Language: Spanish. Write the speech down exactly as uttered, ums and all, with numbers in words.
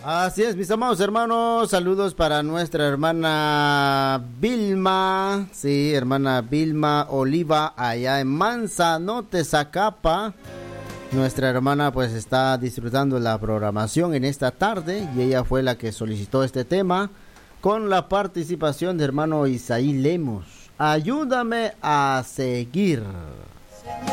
Así es, mis amados hermanos, saludos para nuestra hermana Vilma, sí, hermana Vilma Oliva, allá en Manzanote, Zacapa. Nuestra hermana pues está disfrutando la programación en esta tarde y ella fue la que solicitó este tema con la participación de hermano Isaí Lemos. Ayúdame a seguir.